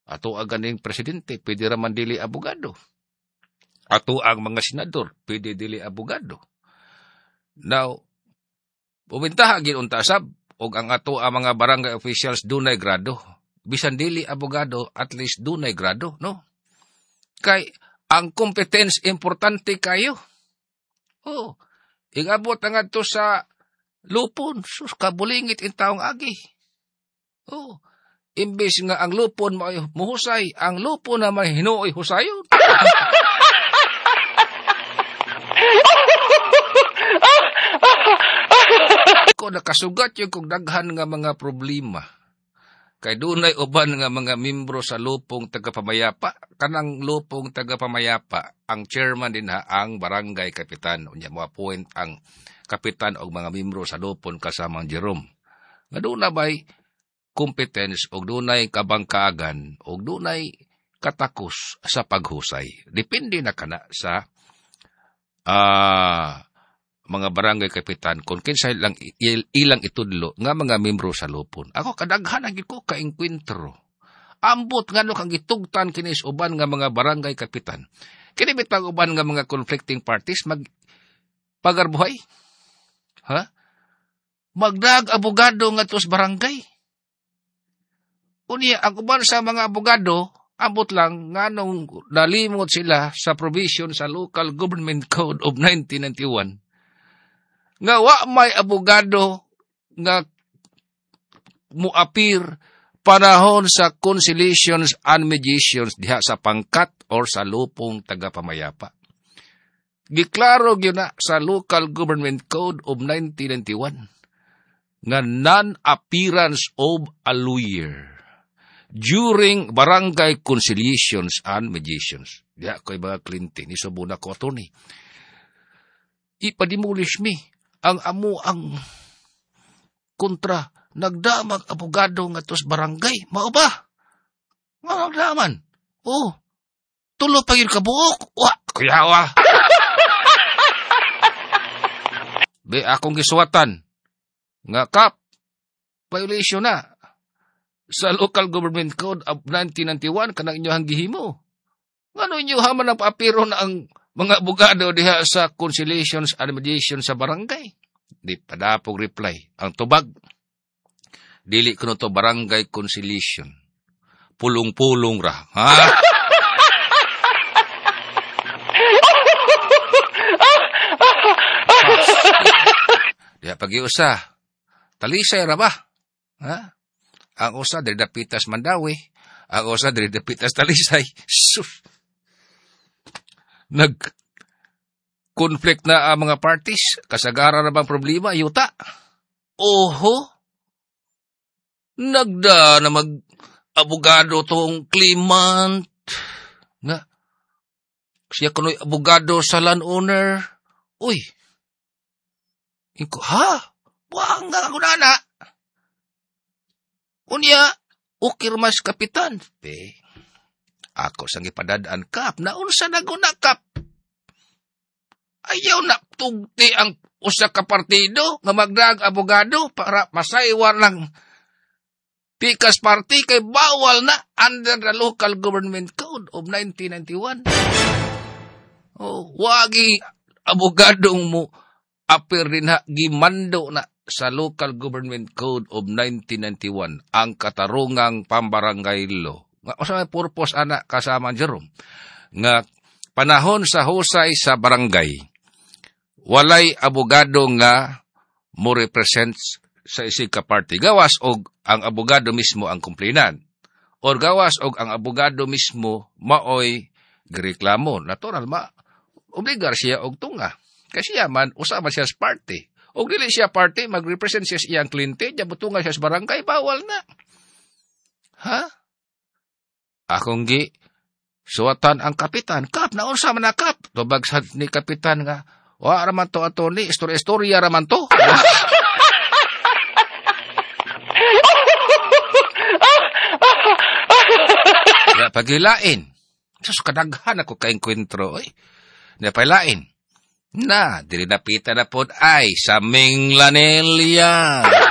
Ato ang ganing presidente, pwede raman dili abogado. Ato ang mga senador, pwede dili abogado. Now, pumintaha ginunta sab, og ang ato ang mga barangay officials dunay grado. Bisan dili abogado, at least dunay grado, no? Kay, ang competence importante kayo. Oh, igabot nga to sa lupon, sus, kabulingit in taong agi. Oh, imbes nga ang lupon muhusay, ang lupon na may hinuoy husayon. Ko nakasugat yung kung daghan nga mga problema. Kay dunay uban nga mga membro sa lupong tagapamayapa, kanang lupong tagapamayapa, ang chairman din ang barangay kapitan. Unya mo appoint ang kapitan og mga membro sa lupon kasamang Jerome. Nga doon ba'y competence og dunay kabangkaagan og dunay katakos sa paghusay. Depende na kana sa mga barangay kapitan kung kinsa lang ilang itudlo nga mga membro sa lupon. Ako kadaghan ang ko ka enkwentro. Ambot ngano kang gitugtan kinis uban nga mga barangay kapitan. Kini bitang uban nga mga conflicting parties pagarbuhay. Ha? Magdag abogado nga tos barangay. Unya ang uban sa mga abogado ambot lang nganong nalimot sila sa provision sa Local Government Code of 1991. Nga wa may abogado nga muapir panahon sa conciliations and mediations diha sa pangkat or sa lupong tagapamayapa. Giklaro gyud na sa Local Government Code of 1991 nga non-appearance of a lawyer during barangay conciliations and mediations. Diha ko'y mga klinte ni subuna ko attorney. Ipadimulish mi ang amo ang kontra nagdamag abogado nga tos barangay. Mao ba? Nagdaman. Oh, tulo pa yun kabuok. Wa, kuyawa. Be akong gisuwatan nga kap violation na sa Local Government Code of 1991 kanang inyohang gihimo. Ngano inyo haman ang paapiro na ang mga abogado diha sa conciliations and mediation sa barangay? Di padapog reply. Ang tubag, dili kuno to barangay conciliation. Pulong-pulong ra. Ha? Diha pag-iusa. Talisay ra ba? Ha? Ang usa diri dapitas Mandawi, ang usa diri dapitas Talisay. Sus. Nag-conflict na ang mga parties. Kasagaran na bang problema? Yuta. Oho. Nagda na mag-abogado tong claimant. Nga. Siya kuno'y abogado sa landowner. Uy. Iko, ha? Buang nga ako na. Unya, ukir mas kapitan. Ako sang ipadadaan kap, naunsa na guna kap. Ayaw na tugti ang usa ka partido nga magdag abogado para masaywan lang pikas party kay bawal na under the Local Government Code of 1991. Oh, wagi abogadong mo apir din ha, gimando na sa Local Government Code of 1991 ang katarungang pambarangay law. Nga sa purpose ana kasama Jerome nga panahon sa husay sa barangay walay abogado nga mo represents sa isig ka party gawas og ang abogado mismo ang complainant or gawas og ang abogado mismo maoy gireklamo. Natural obligar siya og tunga kasi man usama siya sa party og dili siya party magrepresent siya sa iyang kliyente nya butunga siya sa barangay bawal na. Ha? Akong suwatan ang kapitan. Kap, naunsa man na kap. Tubag sa ni kapitan nga, wa raman to ato ni, istorya raman to. Pagilain. Sus, kadaghan ako ka-enkwentro. Napailain. Na, dili napita na pod ay, sa Minglanelya.